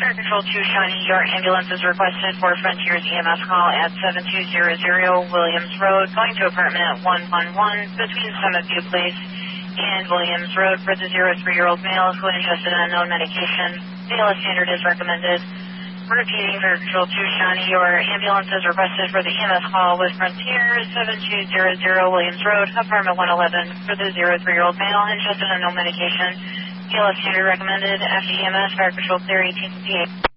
Fire Control 2 Shawnee, your ambulance is requested for Frontiers EMS call at 7200 Williams Road, going to apartment 111 between Summit View Place and Williams Road for the 03-year-old male who ingested unknown medication. BLS standard is recommended. Repeating, Fire Control 2 Shawnee, your ambulance is requested for the EMS call with Frontiers 7200 Williams Road, apartment 111 for the 03-year-old male ingested unknown medication. BLS standard recommended. After EMS, Fire Control clear 1858.